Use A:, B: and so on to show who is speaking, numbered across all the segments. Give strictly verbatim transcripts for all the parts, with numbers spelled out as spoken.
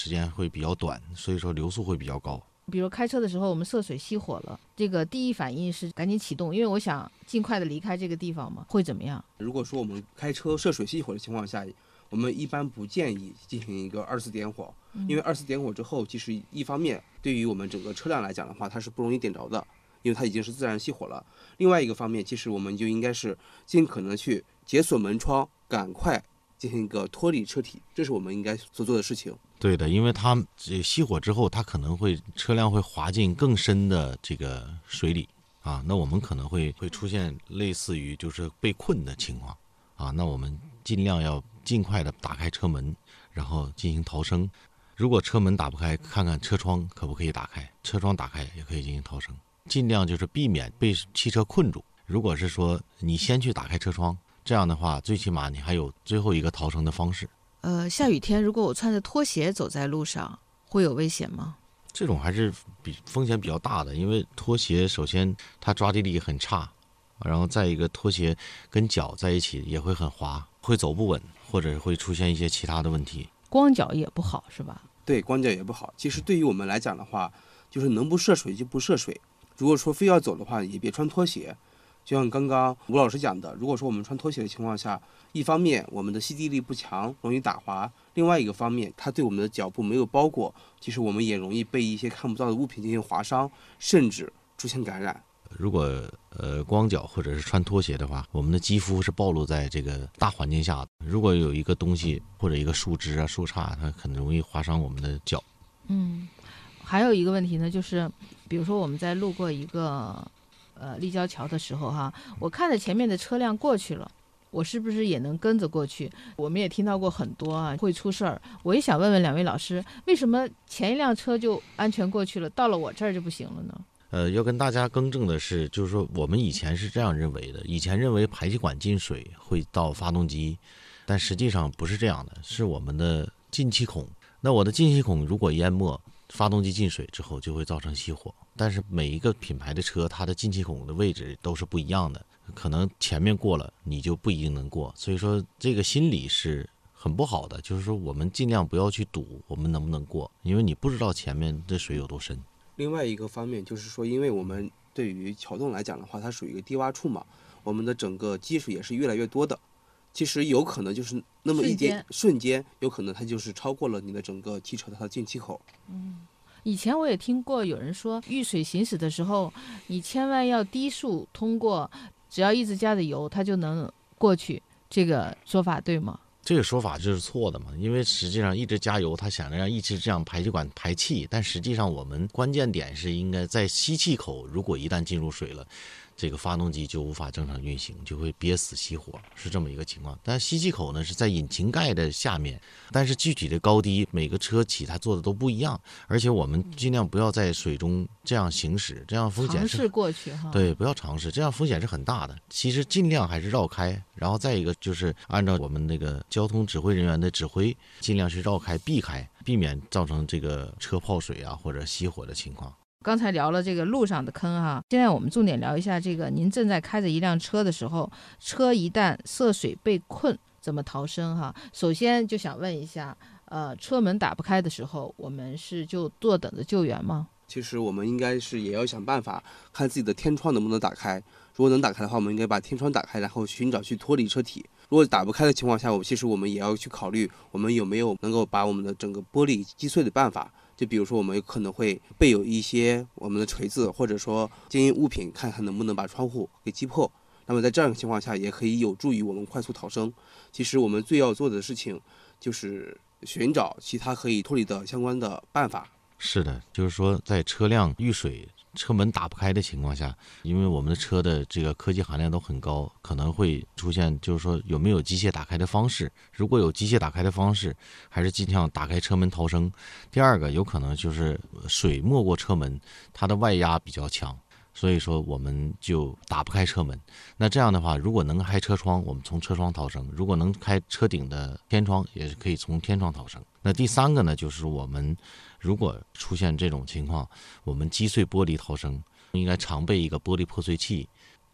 A: 时间会比较短，所以说流速会比较高。
B: 比如开车的时候我们涉水熄火了，这个第一反应是赶紧启动，因为我想尽快的离开这个地方嘛，会怎么样？
C: 如果说我们开车涉水熄火的情况下，我们一般不建议进行一个二次点火，因为二次点火之后，其实一方面对于我们整个车辆来讲的话，它是不容易点着的，因为它已经是自然熄火了。另外一个方面，其实我们就应该是尽可能去解锁门窗，赶快进行一个脱离车体，这是我们应该所做的事情。
A: 对的，因为它熄火之后，它可能会车辆会滑进更深的这个水里啊，那我们可能会会出现类似于就是被困的情况啊，那我们尽量要尽快的打开车门，然后进行逃生。如果车门打不开，看看车窗可不可以打开，车窗打开也可以进行逃生，尽量就是避免被汽车困住。如果是说你先去打开车窗，这样的话最起码你还有最后一个逃生的方式。
B: 呃，下雨天如果我穿着拖鞋走在路上，会有危险吗？
A: 这种还是比风险比较大的，因为拖鞋首先它抓地力很差，然后再一个拖鞋跟脚在一起也会很滑，会走不稳，或者会出现一些其他的问题。
B: 光脚也不好是吧？
C: 对，光脚也不好。其实对于我们来讲的话，就是能不涉水就不涉水。如果说非要走的话，也别穿拖鞋。就像刚刚吴老师讲的，如果说我们穿拖鞋的情况下，一方面我们的吸地力不强，容易打滑；另外一个方面，它对我们的脚部没有包裹，其实我们也容易被一些看不到的物品进行划伤，甚至出现感染。
A: 如果呃光脚或者是穿拖鞋的话，我们的肌肤是暴露在这个大环境下的。如果有一个东西或者一个树枝啊、树杈，它很容易划伤我们的脚。
B: 嗯，还有一个问题呢，就是比如说我们在路过一个呃立交桥的时候哈，我看着前面的车辆过去了，我是不是也能跟着过去？我们也听到过很多啊会出事儿。我也想问问两位老师，为什么前一辆车就安全过去了，到了我这儿就不行了呢？
A: 呃，要跟大家更正的是，就是说我们以前是这样认为的，以前认为排气管进水会到发动机，但实际上不是这样的，是我们的进气孔。那我的进气孔如果淹没，发动机进水之后就会造成熄火。但是每一个品牌的车，它的进气孔的位置都是不一样的，可能前面过了你就不一定能过，所以说这个心理是很不好的，就是说我们尽量不要去赌我们能不能过，因为你不知道前面的水有多深。
C: 另外一个方面就是说，因为我们对于桥洞来讲的话，它属于一个低洼处嘛，我们的整个积水也是越来越多的。其实有可能就是那么一点瞬间，有可能它就是超过了你的整个汽车的它的进气口。
B: 嗯，以前我也听过有人说，遇水行驶的时候，你千万要低速通过，只要一直加着油，它就能过去。这个说法对吗？
A: 这个说法就是错的嘛，因为实际上一直加油，他想着让一直这样排气管排气，但实际上我们关键点是应该在吸气口，如果一旦进入水了，这个发动机就无法正常运行，就会憋死熄火，是这么一个情况。但吸气口呢是在引擎盖的下面，但是具体的高低每个车企它做的都不一样，而且我们尽量不要在水中这样行驶，这样风险是
B: 尝试过去哈。
A: 对，不要尝试，这样风险是很大的。其实尽量还是绕开，然后再一个就是按照我们那个交通指挥人员的指挥，尽量去绕开、避开，避免造成这个车泡水啊或者熄火的情况。
B: 刚才聊了这个路上的坑哈，现在我们重点聊一下这个，您正在开着一辆车的时候，车一旦涉水被困，怎么逃生哈？首先就想问一下，呃，车门打不开的时候，我们是就坐等着救援吗？
C: 其实我们应该是也要想办法看自己的天窗能不能打开，如果能打开的话，我们应该把天窗打开，然后寻找去脱离车体。如果打不开的情况下，我其实我们也要去考虑我们有没有能够把我们的整个玻璃击碎的办法。就比如说我们可能会备有一些我们的锤子，或者说坚硬物品，看看能不能把窗户给击破。那么在这样的情况下，也可以有助于我们快速逃生。其实我们最要做的事情就是寻找其他可以脱离的相关的办法。
A: 是的，就是说在车辆遇水车门打不开的情况下，因为我们的车的这个科技含量都很高，可能会出现就是说有没有机械打开的方式，如果有机械打开的方式，还是尽量打开车门逃生。第二个有可能就是水没过车门，它的外压比较强，所以说我们就打不开车门。那这样的话，如果能开车窗，我们从车窗逃生；如果能开车顶的天窗，也是可以从天窗逃生。那第三个呢，就是我们如果出现这种情况，我们击碎玻璃逃生，应该常备一个玻璃破碎器。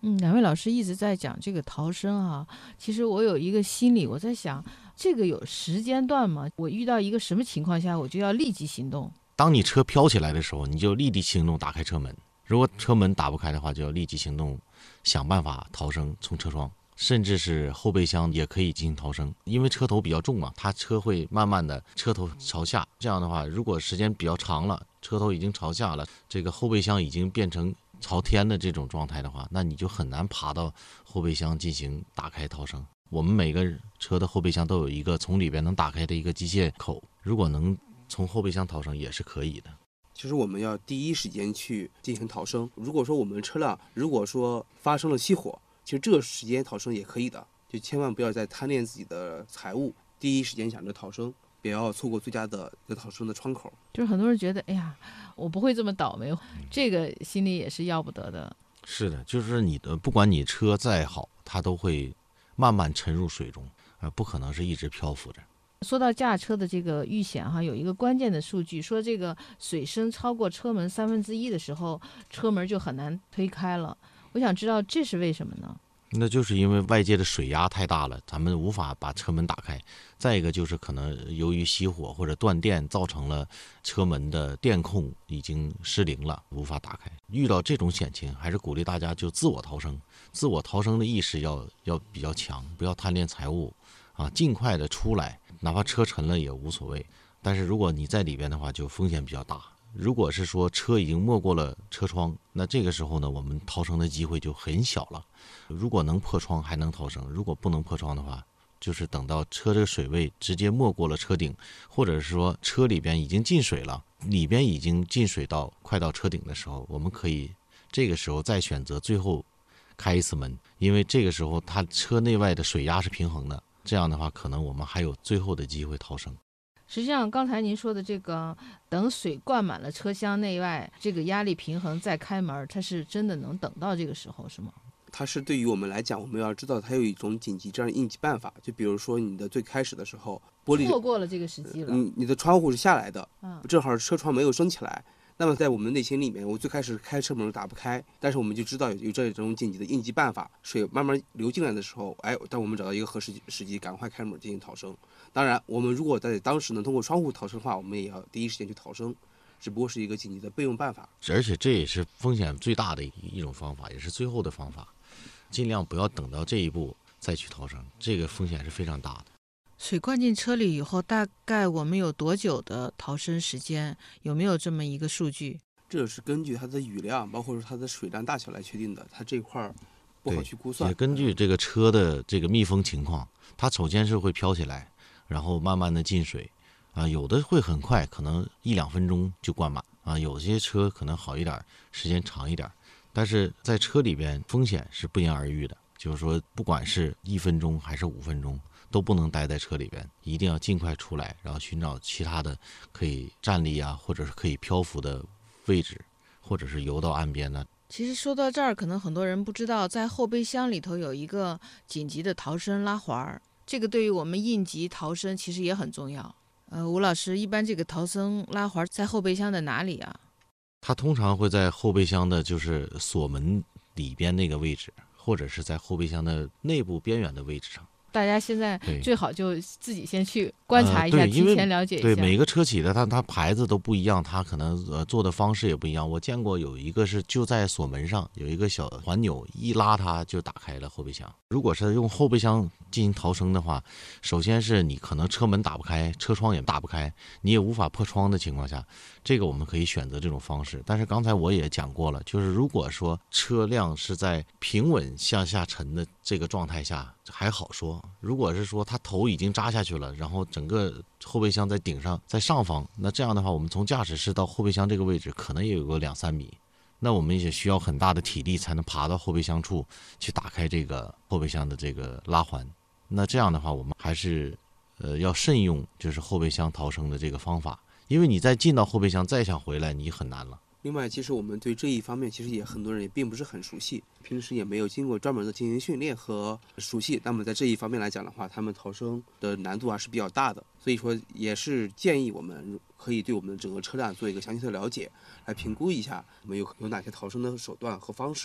B: 嗯，两位老师一直在讲这个逃生啊，其实我有一个心理，我在想，这个有时间段吗？我遇到一个什么情况下，我就要立即行动？
A: 当你车飘起来的时候，你就立即行动打开车门。如果车门打不开的话，就要立即行动，想办法逃生，从车窗，甚至是后备箱也可以进行逃生。因为车头比较重嘛，它车会慢慢的车头朝下。这样的话，如果时间比较长了，车头已经朝下了，这个后备箱已经变成朝天的这种状态的话，那你就很难爬到后备箱进行打开逃生。我们每个车的后备箱都有一个从里边能打开的一个机械口，如果能从后备箱逃生也是可以的。
C: 其实我们要第一时间去进行逃生。如果说我们车辆如果说发生了起火，其实这个时间逃生也可以的，就千万不要再贪恋自己的财物，第一时间想着逃生，不要错过最佳的一个逃生的窗口。
B: 就是很多人觉得，哎呀，我不会这么倒霉，这个心里也是要不得的。
A: 是的，就是你的，不管你车再好，它都会慢慢沉入水中，呃，不可能是一直漂浮着。
B: 说到驾车的这个遇险哈，有一个关键的数据，说这个水深超过车门三分之一的时候，车门就很难推开了。我想知道这是为什么呢？
A: 那就是因为外界的水压太大了，咱们无法把车门打开。再一个就是可能由于熄火或者断电，造成了车门的电控已经失灵了，无法打开。遇到这种险情，还是鼓励大家就自我逃生，自我逃生的意识要要比较强，不要贪恋财物啊，尽快的出来，哪怕车沉了也无所谓。但是如果你在里边的话，就风险比较大。如果是说车已经没过了车窗，那这个时候呢，我们逃生的机会就很小了。如果能破窗还能逃生，如果不能破窗的话，就是等到车这个水位直接没过了车顶，或者是说车里边已经进水了，里边已经进水到快到车顶的时候，我们可以这个时候再选择最后开一次门，因为这个时候它车内外的水压是平衡的，这样的话可能我们还有最后的机会逃生。
B: 实际上刚才您说的这个等水灌满了车厢内外，这个压力平衡再开门，它是真的能等到这个时候是吗？
C: 它是对于我们来讲，我们要知道它有一种紧急这样的应急办法。就比如说你的最开始的时候，玻璃
B: 错过了这个时机了，
C: 嗯，你的窗户是下来的，
B: 嗯，
C: 正好车窗没有升起来。那么在我们的内心里面，我最开始开车门打不开，但是我们就知道有有这种紧急的应急办法，水慢慢流进来的时候，哎，当我们找到一个合适时机，赶快开门进行逃生。当然，我们如果在当时能通过窗户逃生的话，我们也要第一时间去逃生，只不过是一个紧急的备用办法。
A: 而且这也是风险最大的一种方法，也是最后的方法，尽量不要等到这一步再去逃生，这个风险是非常大的。
B: 水灌进车里以后，大概我们有多久的逃生时间？有没有这么一个数据？
C: 这是根据它的雨量，包括说它的水量大小来确定的，它这块儿不好去估算。
A: 也根据这个车的这个密封情况，它首先是会飘起来，然后慢慢的进水，啊，有的会很快，可能一两分钟就灌满啊，有些车可能好一点，时间长一点。但是在车里边风险是不言而喻的，就是说不管是一分钟还是五分钟，都不能待在车里边，一定要尽快出来，然后寻找其他的可以站立啊，或者是可以漂浮的位置，或者是游到岸边呢。
B: 其实说到这儿，可能很多人不知道，在后备箱里头有一个紧急的逃生拉环，这个对于我们应急逃生其实也很重要。呃，吴老师，一般这个逃生拉环在后备箱的哪里啊？
A: 它通常会在后备箱的就是锁门里边那个位置，或者是在后备箱的内部边缘的位置上。
B: 大家现在最好就自己先去观察一下，
A: 呃、
B: 提前了解一下。
A: 对，每个车企的它它牌子都不一样，它可能呃做的方式也不一样。我见过有一个是就在锁门上有一个小环钮，一拉它就打开了后备箱。如果是用后备箱进行逃生的话，首先是你可能车门打不开，车窗也打不开，你也无法破窗的情况下，这个我们可以选择这种方式。但是刚才我也讲过了，就是如果说车辆是在平稳向下沉的这个状态下还好说，如果是说它头已经扎下去了，然后整个后备箱在顶上在上方，那这样的话我们从驾驶室到后备箱这个位置可能也有个两三米，那我们也需要很大的体力才能爬到后备箱处去打开这个后备箱的这个拉环。那这样的话我们还是呃要慎用就是后备箱逃生的这个方法，因为你再进到后备箱再想回来你很难了。
C: 另外，其实我们对这一方面其实也很多人也并不是很熟悉，平时也没有经过专门的进行训练和熟悉。那么在这一方面来讲的话，他们逃生的难度啊是比较大的，所以说也是建议我们可以对我们的整个车辆做一个详细的了解，来评估一下我们有有哪些逃生的手段和方式。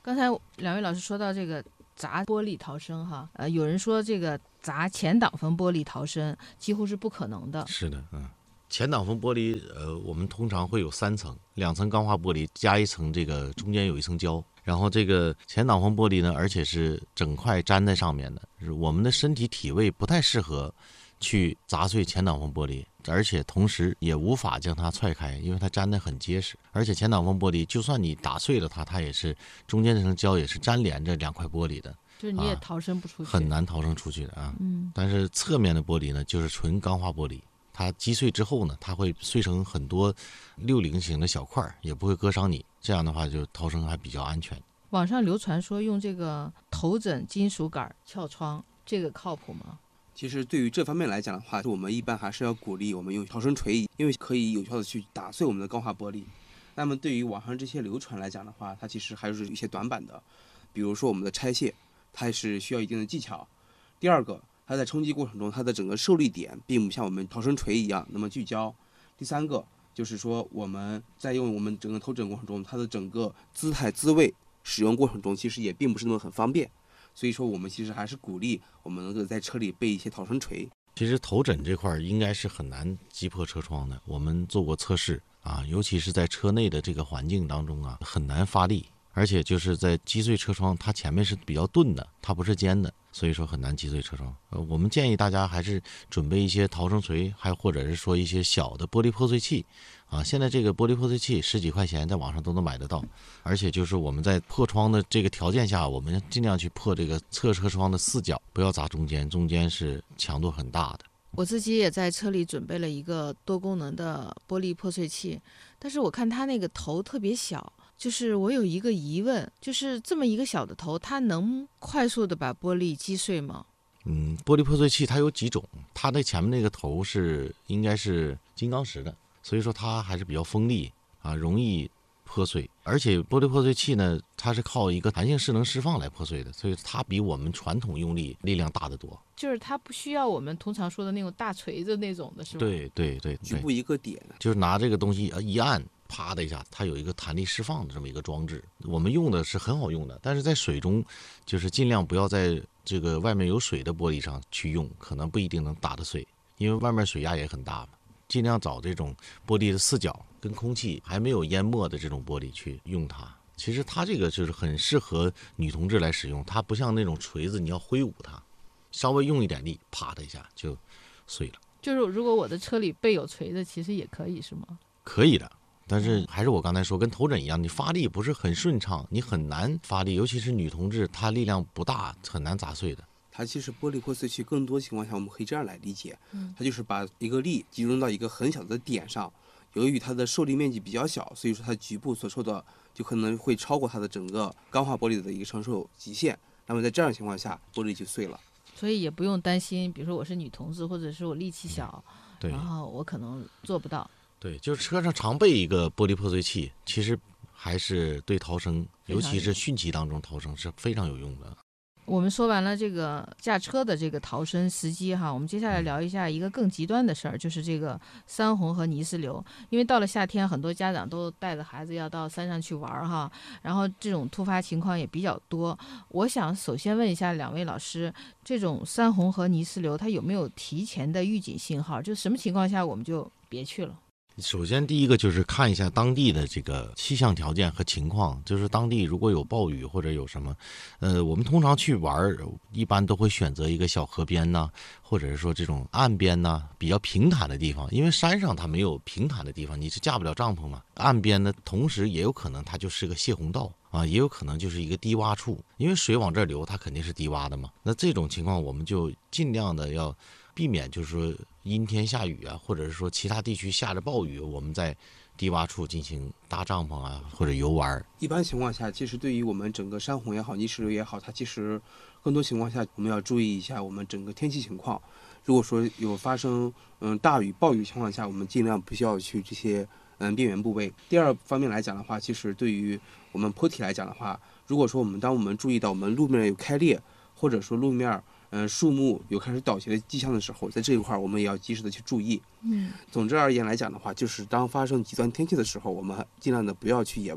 B: 刚才两位老师说到这个砸玻璃逃生哈，呃，有人说这个砸前挡风玻璃逃生几乎是不可能的。
A: 是的，嗯。前挡风玻璃，呃，我们通常会有三层，两层钢化玻璃加一层这个中间有一层胶，然后这个前挡风玻璃呢，而且是整块粘在上面的，是我们的身体体位不太适合去砸碎前挡风玻璃，而且同时也无法将它踹开，因为它粘得很结实。而且前挡风玻璃，就算你打碎了它，它也是中间这层胶也是粘连着两块玻璃的，
B: 就是你也逃生不出去，
A: 啊、很难逃生出去的啊。
B: 嗯，
A: 但是侧面的玻璃呢，就是纯钢化玻璃。它击碎之后呢，它会碎成很多六棱形的小块，也不会割伤你。这样的话，就逃生还比较安全。
B: 网上流传说用这个头枕金属杆撬窗，这个靠谱吗？
C: 其实对于这方面来讲的话，我们一般还是要鼓励我们用逃生锤，因为可以有效的去打碎我们的钢化玻璃。那么对于网上这些流传来讲的话，它其实还是有一些短板的，比如说我们的拆卸，它是需要一定的技巧。第二个，它在冲击过程中，它的整个受力点并不像我们逃生锤一样那么聚焦。第三个就是说，我们在用我们整个头枕过程中，它的整个姿态姿位使用过程中，其实也并不是那么很方便。所以说，我们其实还是鼓励我们能够在车里备一些逃生锤。
A: 其实头枕这块应该是很难击破车窗的，我们做过测试啊，尤其是在车内的这个环境当中啊，很难发力。而且就是在击碎车窗，它前面是比较钝的，它不是尖的，所以说很难击碎车窗。呃，我们建议大家还是准备一些逃生锤，还或者是说一些小的玻璃破碎器，啊，现在这个玻璃破碎器十几块钱，在网上都能买得到。而且就是我们在破窗的这个条件下，我们尽量去破这个侧车窗的四角，不要砸中间，中间是强度很大的。
B: 我自己也在车里准备了一个多功能的玻璃破碎器，但是我看它那个头特别小。就是我有一个疑问，就是这么一个小的头，它能快速的把玻璃击碎吗？
A: 嗯，玻璃破碎器它有几种，它的前面那个头是应该是金刚石的，所以说它还是比较锋利啊，容易破碎。而且玻璃破碎器呢，它是靠一个弹性势能释放来破碎的，所以它比我们传统用力力量大得多。
B: 就是它不需要我们通常说的那种大锤子那种的，是吧？
A: 对对对，
C: 局部一个点，
A: 就是拿这个东西一按。啪的一下，它有一个弹力释放的这么一个装置，我们用的是很好用的，但是在水中就是尽量不要在这个外面有水的玻璃上去用，可能不一定能打得碎，因为外面水压也很大嘛。尽量找这种玻璃的四角跟空气还没有淹没的这种玻璃去用它。其实它这个就是很适合女同志来使用，它不像那种锤子，你要挥舞它，稍微用一点力，啪的一下就碎了。
B: 就是如果我的车里备有锤子，其实也可以是吗？
A: 可以的。但是还是我刚才说，跟头枕一样，你发力不是很顺畅，你很难发力，尤其是女同志，她力量不大，很难砸碎的。
C: 它其实玻璃破碎器更多情况下，我们可以这样来理解，它就是把一个力集中到一个很小的点上，由于它的受力面积比较小，所以说它局部所受的就可能会超过它的整个钢化玻璃的一个承受极限。那么在这样的情况下，玻璃就碎了。
B: 所以也不用担心，比如说我是女同志，或者是我力气小，
A: 对，
B: 然后我可能做不到。
A: 对，就是车上常备一个玻璃破碎器，其实还是对逃生，尤其是汛期当中逃生是非常有用的。
B: 我们说完了这个驾车的这个逃生时机哈，我们接下来聊一下一个更极端的事儿，就是这个山洪和泥石流。因为到了夏天，很多家长都带着孩子要到山上去玩哈，然后这种突发情况也比较多。我想首先问一下两位老师，这种山洪和泥石流它有没有提前的预警信号？就什么情况下我们就别去了？
A: 首先第一个就是看一下当地的这个气象条件和情况，就是当地如果有暴雨或者有什么，呃，我们通常去玩一般都会选择一个小河边呐，或者是说这种岸边呐，比较平坦的地方，因为山上它没有平坦的地方，你是架不了帐篷嘛。岸边呢，同时也有可能它就是个泄洪道啊，也有可能就是一个低洼处，因为水往这儿流，它肯定是低洼的嘛。那这种情况我们就尽量的要避免，就是说阴天下雨啊，或者是说其他地区下着暴雨，我们在低洼处进行搭帐篷啊或者游玩。一
C: 般情况下，其实对于我们整个山洪也好，泥石流也好，它其实更多情况下我们要注意一下我们整个天气情况。如果说有发生嗯大雨暴雨情况下，我们尽量不需要去这些嗯边缘部位。第二方面来讲的话，其实对于我们坡体来讲的话，如果说我们当我们注意到我们路面有开裂，或者说路面嗯，树木有开始倒斜的迹象的时候，在这一块我们也要及时的去注意。
B: 嗯，
C: 总之而言来讲的话，就是当发生极端天气的时候，我们尽量的不要去野外。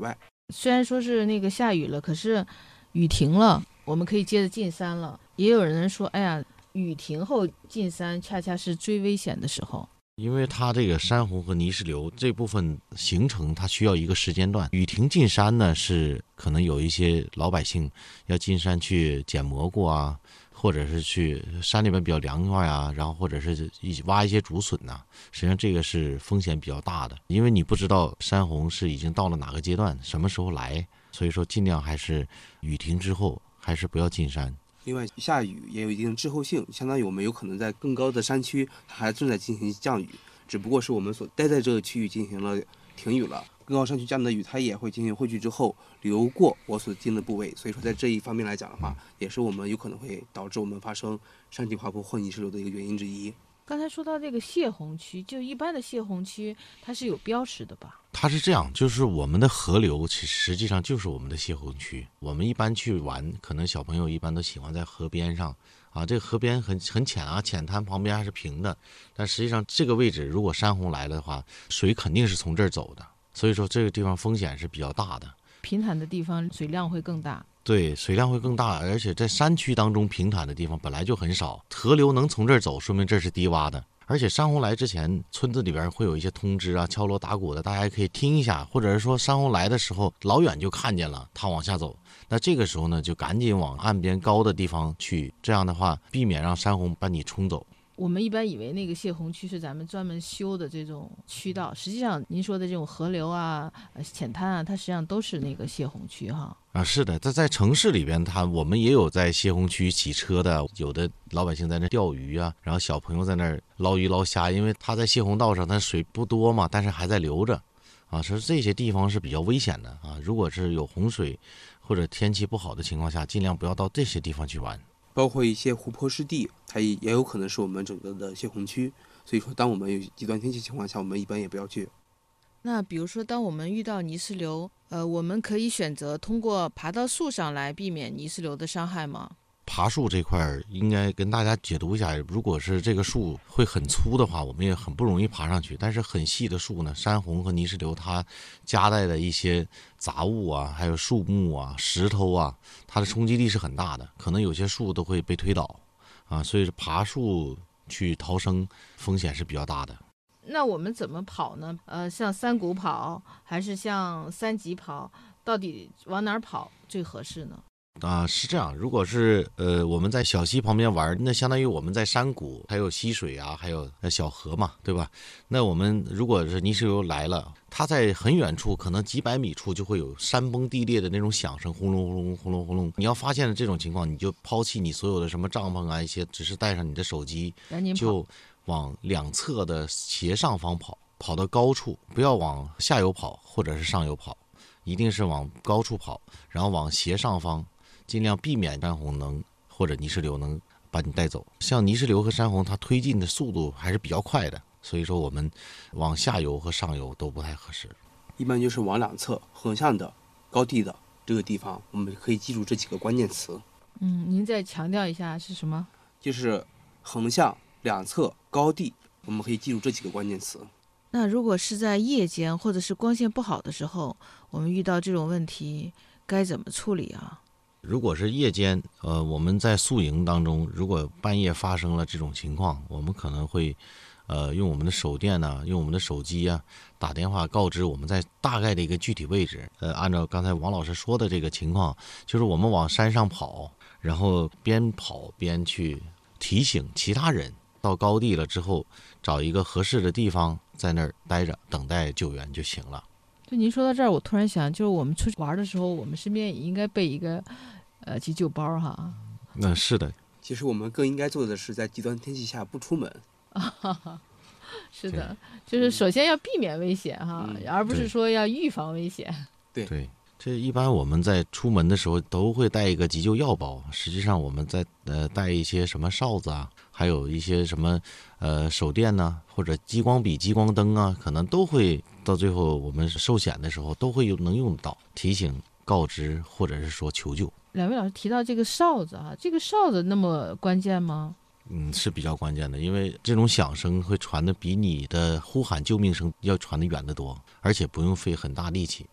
B: 虽然说是那个下雨了，可是雨停了，我们可以接着进山了。也有人说，哎呀，雨停后进山恰恰是最危险的时候。
A: 因为它这个山洪和泥石流这部分形成，它需要一个时间段。雨停进山呢，是可能有一些老百姓要进山去捡蘑菇啊，或者是去山里边比较凉快啊，然后或者是一挖一些竹笋呐、啊。实际上这个是风险比较大的，因为你不知道山洪是已经到了哪个阶段，什么时候来，所以说尽量还是雨停之后还是不要进山。
C: 另外，下雨也有一定的滞后性，相当于我们有可能在更高的山区，它还正在进行降雨，只不过是我们所待在这个区域进行了停雨了。更高山区降的雨，它也会进行汇聚之后流过我所经的部位，所以说在这一方面来讲的话，也是我们有可能会导致我们发生山体滑坡或泥石流的一个原因之一。
B: 刚才说到这个泄洪区，就一般的泄洪区，它是有标识的吧？
A: 它是这样，就是我们的河流其实实际上就是我们的泄洪区。我们一般去玩，可能小朋友一般都喜欢在河边上啊，这个河边很很浅啊，浅滩旁边还是平的，但实际上这个位置如果山洪来了的话，水肯定是从这儿走的，所以说这个地方风险是比较大的。
B: 平坦的地方水量会更大。
A: 对，水量会更大，而且在山区当中平坦的地方本来就很少，河流能从这儿走，说明这是低洼的。而且山洪来之前，村子里边会有一些通知啊，敲锣打鼓的，大家可以听一下，或者是说山洪来的时候，老远就看见了它往下走，那这个时候呢，就赶紧往岸边高的地方去，这样的话避免让山洪把你冲走。
B: 我们一般以为那个泄洪区是咱们专门修的这种渠道，实际上您说的这种河流啊、浅滩啊，它实际上都是那个泄洪区哈。
A: 啊，是的，在在城市里边，它我们也有在泄洪区洗车的，有的老百姓在那钓鱼啊，然后小朋友在那儿捞鱼捞虾，因为它在泄洪道上，它水不多嘛，但是还在流着，啊，所以这些地方是比较危险的啊。如果是有洪水或者天气不好的情况下，尽量不要到这些地方去玩。
C: 包括一些湖泊湿地，它也也有可能是我们整个的泄洪区。所以说，当我们有极端天气情况下，我们一般也不要去。
B: 那比如说，当我们遇到泥石流，呃，我们可以选择通过爬到树上来避免泥石流的伤害吗？
A: 爬树这块应该跟大家解读一下，如果是这个树会很粗的话，我们也很不容易爬上去，但是很细的树呢，山洪和泥石流它夹带的一些杂物啊，还有树木啊、石头啊，它的冲击力是很大的，可能有些树都会被推倒啊，所以爬树去逃生风险是比较大的。
B: 那我们怎么跑呢？呃，像山谷跑还是像山脊跑，到底往哪儿跑最合适呢？
A: 啊、呃，是这样。如果是呃我们在小溪旁边玩，那相当于我们在山谷，还有溪水啊，还有小河嘛，对吧？那我们如果是泥石流来了，它在很远处，可能几百米处就会有山崩地裂的那种响声，轰隆轰隆轰隆轰隆。你要发现了这种情况，你就抛弃你所有的什么帐篷啊，一些只是带上你的手机，就往两侧的斜上方跑，跑到高处，不要往下游跑或者是上游跑，一定是往高处跑，然后往斜上方。尽量避免山洪能或者泥石流能把你带走。像泥石流和山洪，它推进的速度还是比较快的，所以说我们往下游和上游都不太合适。
C: 一般就是往两侧横向的、高地的这个地方，我们可以记住这几个关键词。
B: 嗯，您再强调一下是什么？
C: 就是横向、两侧、高地，我们可以记住这几个关键词。
B: 那如果是在夜间或者是光线不好的时候，我们遇到这种问题该怎么处理啊？
A: 如果是夜间，呃，我们在宿营当中，如果半夜发生了这种情况，我们可能会，呃，用我们的手电呢、啊，用我们的手机啊，打电话告知我们在大概的一个具体位置。呃，按照刚才王老师说的这个情况，就是我们往山上跑，然后边跑边去提醒其他人，到高地了之后，找一个合适的地方在那儿待着，等待救援就行了。
B: 就您说到这儿，我突然想，就是我们出去玩的时候，我们身边也应该备一个呃急救包哈。
A: 那、嗯、是的，
C: 其实我们更应该做的是在极端天气下不出门。
B: 是的，就是首先要避免危险哈、嗯，而不是说要预防危险。
C: 对
A: 对，这一般我们在出门的时候都会带一个急救药包，实际上我们在呃带一些什么哨子啊，还有一些什么呃手电呢、啊，或者激光笔、激光灯啊，可能都会到最后我们受险的时候都会有能用得到，提醒、告知或者是说求救。
B: 两位老师提到这个哨子啊，这个哨子那么关键吗？
A: 嗯，是比较关键的，因为这种响声会传的比你的呼喊救命声要传的远得多，而且不用费很大力气。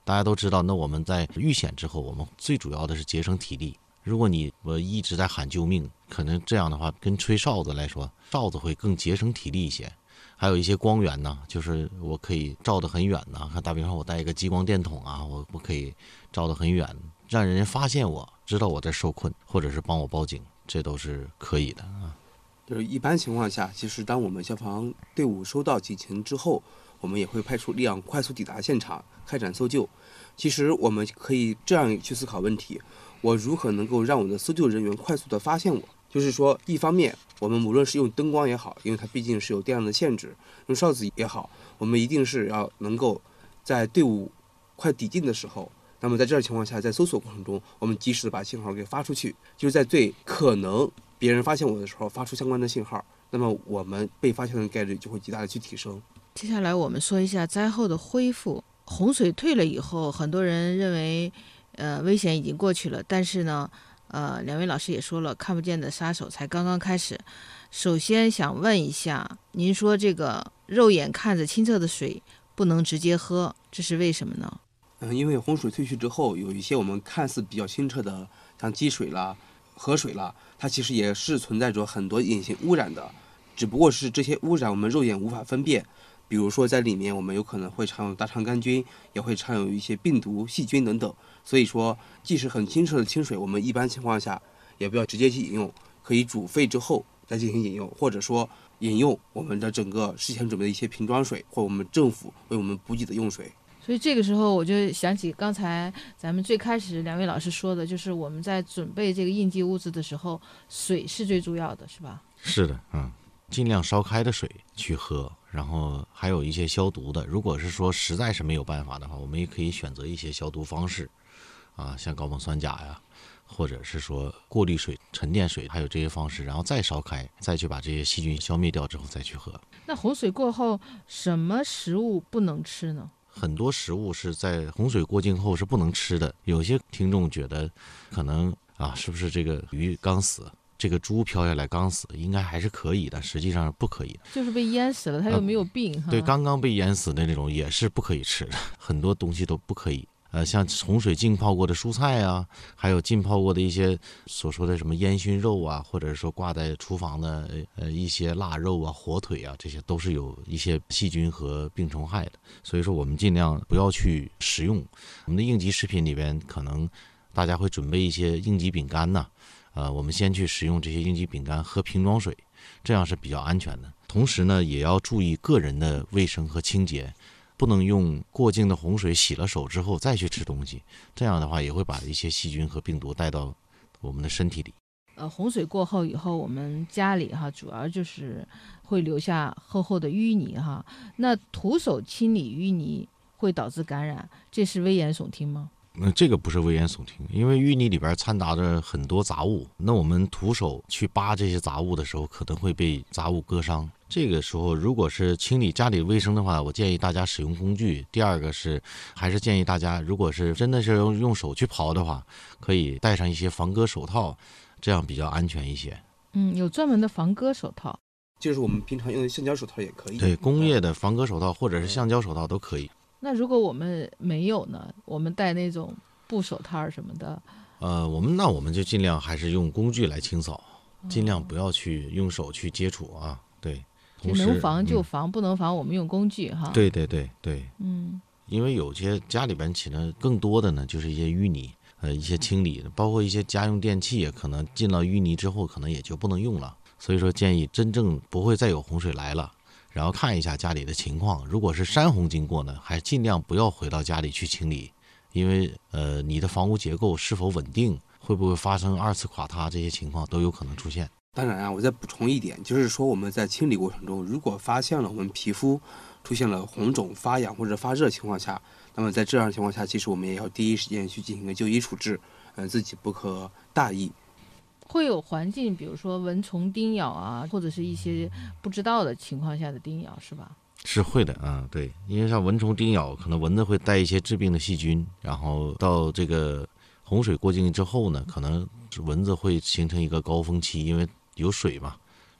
A: 大家都知道，那我们在遇险之后，我们最主要的是节省体力。如果你我一直在喊救命，可能这样的话，跟吹哨子来说，哨子会更节省体力一些。还有一些光源呢，就是我可以照得很远呢。看打比方，我带一个激光电筒啊，我我可以照得很远，让人发现我，知道我在受困，或者是帮我报警，这都是可以的啊。
C: 就是一般情况下，其实当我们消防队伍收到警情之后，我们也会派出力量快速抵达现场，开展搜救。其实我们可以这样去思考问题：我如何能够让我的搜救人员快速的发现我？就是说，一方面，我们无论是用灯光也好，因为它毕竟是有电量的限制，用哨子也好，我们一定是要能够在队伍快抵近的时候，那么在这样情况下，在搜索过程中，我们及时的把信号给发出去，就是在最可能别人发现我的时候发出相关的信号，那么我们被发现的概率就会极大的去提升。
B: 接下来我们说一下灾后的恢复。洪水退了以后，很多人认为，呃，危险已经过去了，但是呢，呃，两位老师也说了，看不见的杀手才刚刚开始。首先想问一下，您说这个肉眼看着清澈的水不能直接喝，这是为什么呢？
C: 嗯，因为洪水退去之后，有一些我们看似比较清澈的，像积水啦、河水啦，它其实也是存在着很多隐形污染的，只不过是这些污染我们肉眼无法分辨。比如说在里面我们有可能会藏有大肠杆菌，也会藏有一些病毒、细菌等等。所以说，即使很清澈的清水，我们一般情况下也不要直接去饮用，可以煮沸之后再进行饮用，或者说饮用我们的整个事前准备的一些瓶装水，或我们政府为我们补给的用水。
B: 所以这个时候我就想起刚才咱们最开始两位老师说的，就是我们在准备这个应急物资的时候，水是最重要的，是吧？
A: 是的，嗯，尽量烧开的水去喝，然后还有一些消毒的。如果是说实在是没有办法的话，我们也可以选择一些消毒方式，啊，像高锰酸钾呀，或者是说过滤水、沉淀水，还有这些方式，然后再烧开，再去把这些细菌消灭掉之后再去喝。
B: 那洪水过后，什么食物不能吃呢？
A: 很多食物是在洪水过境后是不能吃的。有些听众觉得可能啊，是不是这个鱼刚死，这个猪飘下来刚死，应该还是可以的，实际上是不可以的。
B: 就是被淹死了，它又没有病、呃、
A: 对，刚刚被淹死的那种也是不可以吃的，很多东西都不可以。呃，像洪水浸泡过的蔬菜啊，还有浸泡过的一些所说的什么烟熏肉啊，或者说挂在厨房的呃一些腊肉啊、火腿啊，这些都是有一些细菌和病虫害的。所以说我们尽量不要去食用。我们的应急食品里边，可能大家会准备一些应急饼干呢，呃，我们先去食用这些应急饼干，喝瓶装水，这样是比较安全的。同时呢，也要注意个人的卫生和清洁。不能用过境的洪水洗了手之后再去吃东西，这样的话也会把一些细菌和病毒带到我们的身体里。
B: 呃，洪水过后以后，我们家里哈主要就是会留下厚厚的淤泥哈。那徒手清理淤泥会导致感染，这是危言耸听吗？
A: 那这个不是危言耸听，因为淤泥里边掺杂着很多杂物，那我们徒手去扒这些杂物的时候，可能会被杂物割伤。这个时候如果是清理家里卫生的话，我建议大家使用工具。第二个是还是建议大家，如果是真的是用用手去刨的话，可以戴上一些防割手套，这样比较安全一些。
B: 嗯，有专门的防割手套，
C: 就是我们平常用的橡胶手套也可以。
A: 对，工业的防割手套或者是橡胶手套都可以。
B: 那如果我们没有呢？我们戴那种布手套什么的。
A: 呃，我们那我们就尽量还是用工具来清扫，尽量不要去用手去接触啊。对，
B: 就能防就防、嗯，不能防我们用工具哈。
A: 对对对对，
B: 嗯，
A: 因为有些家里边起的更多的呢，就是一些淤泥，呃，一些清理，包括一些家用电器也可能进了淤泥之后，可能也就不能用了。所以说，建议真正不会再有洪水来了。然后看一下家里的情况，如果是山洪经过呢，还尽量不要回到家里去清理，因为呃你的房屋结构是否稳定，会不会发生二次垮塌，这些情况都有可能出现。
C: 当然啊，我再补充一点，就是说我们在清理过程中，如果发现了我们皮肤出现了红肿、发痒或者发热情况下，那么在这样的情况下，其实我们也要第一时间去进行一个就医处置，呃，自己不可大意。
B: 会有环境，比如说蚊虫叮咬啊，或者是一些不知道的情况下的叮咬，是吧？
A: 是会的啊、嗯，对，因为像蚊虫叮咬，可能蚊子会带一些致病的细菌，然后到这个洪水过境之后呢，可能蚊子会形成一个高峰期，因为有水嘛，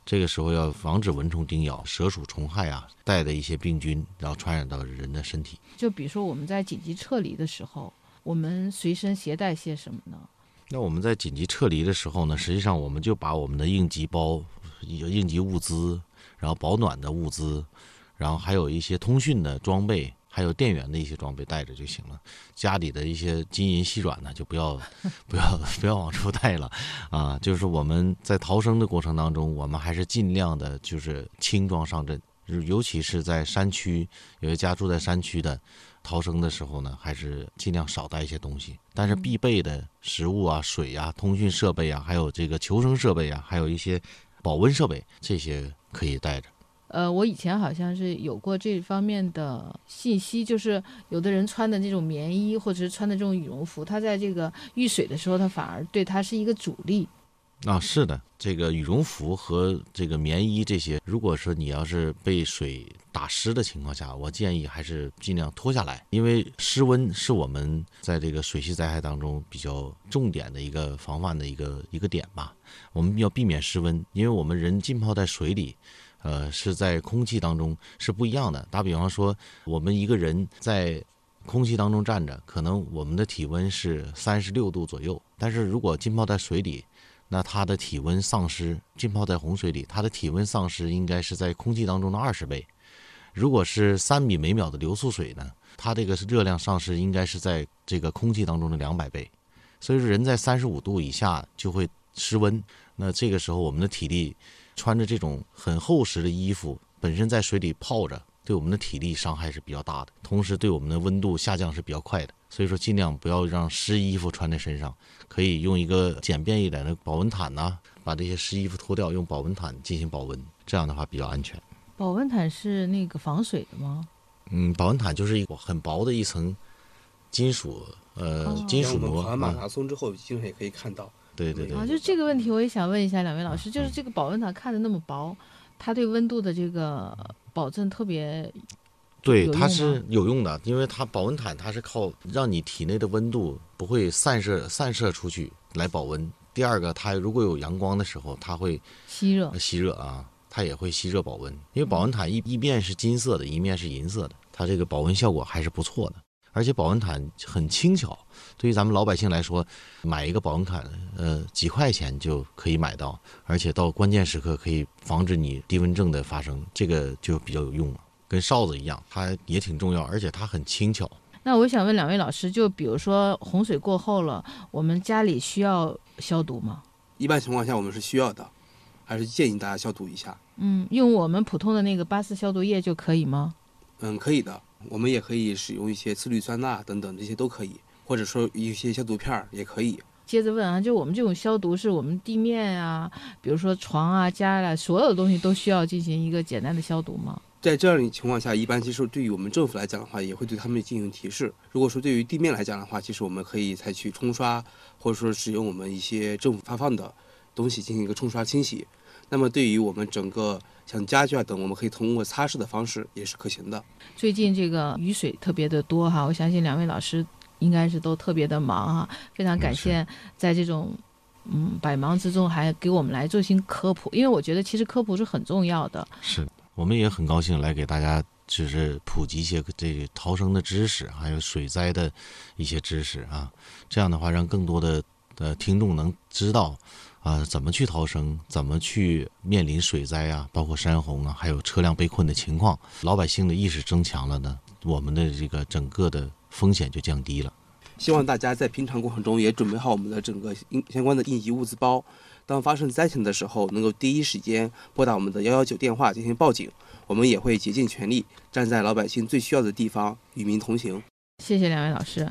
A: 这个时候要防止蚊虫叮咬、蛇鼠虫害啊带的一些病菌，然后传染到人的身体。
B: 就比如说我们在紧急撤离的时候，我们随身携带些什么呢？
A: 那我们在紧急撤离的时候呢，实际上我们就把我们的应急包、应急物资，然后保暖的物资，然后还有一些通讯的装备，还有电源的一些装备带着就行了。家里的一些金银细软呢，就不要不要不要往出带了啊。就是我们在逃生的过程当中，我们还是尽量的就是轻装上阵，尤其是在山区，有些家住在山区的。逃生的时候呢，还是尽量少带一些东西，但是必备的食物啊、水啊、通讯设备啊，还有这个求生设备啊，还有一些保温设备，这些可以带着。
B: 呃，我以前好像是有过这方面的信息，就是有的人穿的那种棉衣或者是穿的这种羽绒服，他在这个遇水的时候，他反而对他是一个阻力。
A: 啊，是的，这个羽绒服和这个棉衣这些，如果说你要是被水打湿的情况下，我建议还是尽量脱下来，因为湿温是我们在这个水系灾害当中比较重点的一个防范的一个一个点吧。我们要避免湿温，因为我们人浸泡在水里，呃，是在空气当中是不一样的。打比方说，我们一个人在空气当中站着，可能我们的体温是三十六度左右，但是如果浸泡在水里，那它的体温丧失，浸泡在洪水里，它的体温丧失应该是在空气当中的二十倍。如果是三米每秒的流速水呢，它这个热量丧失应该是在这个空气当中的两百倍。所以说人在三十五度以下就会失温，那这个时候我们的体力穿着这种很厚实的衣服，本身在水里泡着，对我们的体力伤害是比较大的，同时对我们的温度下降是比较快的。所以说尽量不要让湿衣服穿在身上，可以用一个简便一点的保温毯呐、啊，把这些湿衣服脱掉，用保温毯进行保温，这样的话比较安全。
B: 保温毯是那个防水的吗？
A: 嗯，保温毯就是一个很薄的一层金属呃、哦、金属膜。
C: 跑完马拉松之后经常也可以看到。
A: 对对对。
B: 啊，就这个问题我也想问一下两位老师，就是这个保温毯看着那么薄，它对温度的这个保证特别。
A: 对，它是有用的，因为它保温毯它是靠让你体内的温度不会散射散射出去来保温。第二个，它如果有阳光的时候，它会
B: 吸热
A: 吸热啊，它也会吸热保温。因为保温毯一一面是金色的，一面是银色的，它这个保温效果还是不错的。而且保温毯很轻巧，对于咱们老百姓来说，买一个保温毯，呃，几块钱就可以买到，而且到关键时刻可以防止你低温症的发生，这个就比较有用了。跟哨子一样，它也挺重要，而且它很轻巧。
B: 那我想问两位老师，就比如说洪水过后了，我们家里需要消毒吗？
C: 一般情况下我们是需要的，还是建议大家消毒一下。
B: 嗯，用我们普通的那个八四消毒液就可以吗？
C: 嗯，可以的。我们也可以使用一些次氯酸钠等等，这些都可以，或者说一些消毒片也可以。
B: 接着问啊，就我们这种消毒是我们地面啊，比如说床啊、家啊，所有的东西都需要进行一个简单的消毒吗？
C: 在这样的情况下，一般其实对于我们政府来讲的话，也会对他们进行提示。如果说对于地面来讲的话，其实我们可以采取冲刷，或者说使用我们一些政府发放的东西进行一个冲刷清洗。那么对于我们整个像家具啊等，我们可以通过擦拭的方式也是可行的。
B: 最近这个雨水特别的多哈，我相信两位老师应该是都特别的忙哈，非常感谢在这种嗯百忙之中还给我们来做些科普，因为我觉得其实科普是很重要的。
A: 是。我们也很高兴来给大家就是普及一些这个逃生的知识，还有水灾的一些知识啊。这样的话，让更多的呃听众能知道啊、呃、怎么去逃生，怎么去面临水灾啊，包括山洪啊，还有车辆被困的情况。老百姓的意识增强了呢，我们的这个整个的风险就降低了。
C: 希望大家在平常过程中也准备好我们的整个相关的应急物资包。当发生灾情的时候，能够第一时间拨打我们的一一九电话进行报警，我们也会竭尽全力站在老百姓最需要的地方，与民同行。
B: 谢谢两位老师。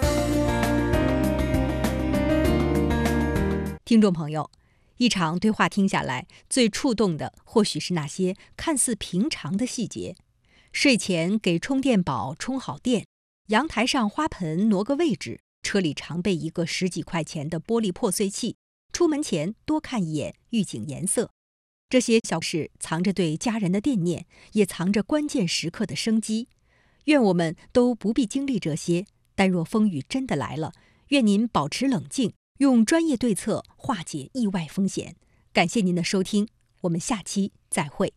D: 听众朋友，一场对话听下来，最触动的或许是那些看似平常的细节：睡前给充电宝充好电，阳台上花盆挪个位置，车里常备一个十几块钱的玻璃破碎器，出门前多看一眼预警颜色。这些小事藏着对家人的惦念，也藏着关键时刻的生机。愿我们都不必经历这些，但若风雨真的来了，愿您保持冷静，用专业对策化解意外风险。感谢您的收听， 我们下期再会。